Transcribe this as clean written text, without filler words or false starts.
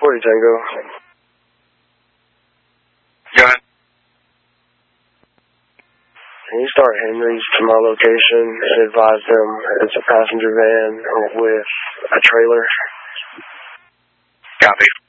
40 Tango. Go ahead. Can you start Henry's to my location and advise them it's a passenger van with a trailer? Copy.